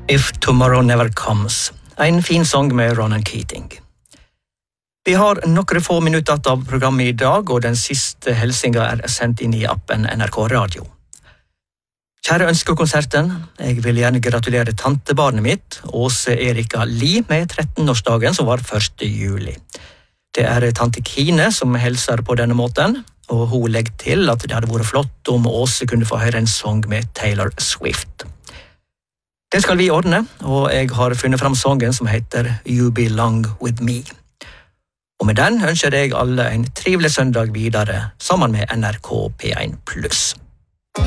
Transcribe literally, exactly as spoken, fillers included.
If Tomorrow Never Comes, en fin sang med Ronan Keating. Vi har noen få minutter av programmet i dag, og den siste helsinga er sendt inn i appen N R K Radio. Kjære ønskekonserten, jeg vil gjerne gratulere tantebarnet mitt, Åse Erika Li, med tretten-årsdagen som var første juli. Det er tante Kine som hilser på denne måten, og hun legger til at det hadde vært flott om Åse kunne få høre en sang med Taylor Swift. Det skal vi ordne, og jeg har funnet fram sangen som heter You Belong With Me. Og med den ønsker jeg alle en trivelig søndag videre, sammen med N R K P en pluss.